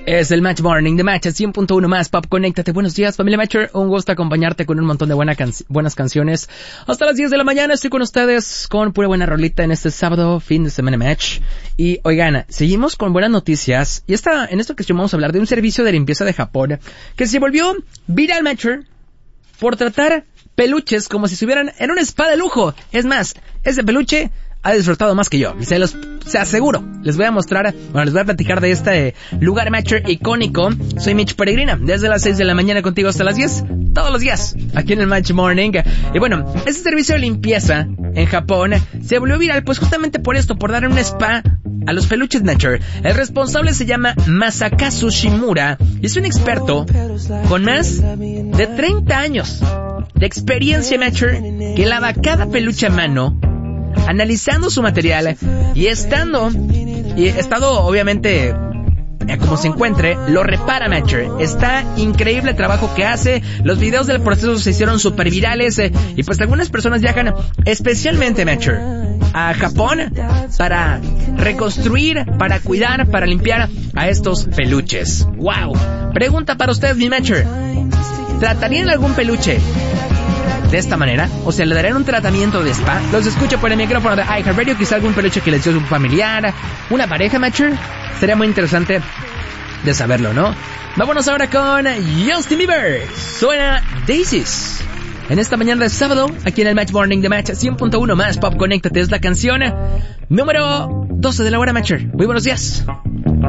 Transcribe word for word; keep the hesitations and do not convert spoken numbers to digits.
Es el Match Morning de Match cien punto uno más Pop. Conéctate. Buenos días, familia Matcher. Un gusto acompañarte con un montón de buena can- buenas canciones. Hasta las diez de la mañana estoy con ustedes con pura buena rolita en este sábado, fin de semana Match. Y oigan, seguimos con buenas noticias. Y esta, en esta ocasión vamos a hablar de un servicio de limpieza de Japón que se volvió viral, Matcher, por tratar peluches como si estuvieran en un spa de lujo. Es más, ese peluche ha disfrutado más que yo, y se los se aseguro. Les voy a mostrar, bueno, les voy a platicar de este lugar Matcher icónico. Soy Mitch Peregrina, desde las seis de la mañana contigo hasta las diez, todos los días, aquí en el Match Morning. Y bueno, este servicio de limpieza en Japón se volvió viral pues justamente por esto, por dar un spa a los peluches Matcher. El responsable se llama Masakazu Shimura y es un experto con más de treinta años de experiencia Matcher, que lava cada peluche a mano, analizando su material y estando y estado obviamente eh, como se encuentre, lo repara Matcher. Está increíble el trabajo que hace. Los videos del proceso se hicieron super virales eh, y pues algunas personas viajan especialmente Matcher a Japón para reconstruir, para cuidar, para limpiar a estos peluches. Wow. Pregunta para ustedes, mi Matcher: ¿tratarían algún peluche de esta manera? O sea, ¿le darían un tratamiento de spa? Los escucho por el micrófono de iHeartRadio. Quizá algún peluche que les dio un familiar, una pareja Matcher. Sería muy interesante de saberlo, ¿no? Vámonos ahora con Justin Bieber. Suena Daisies en esta mañana de sábado, aquí en el Match Morning de Match cien punto uno más Pop. Conéctate, es la canción número doce de la hora Matcher. Muy buenos días.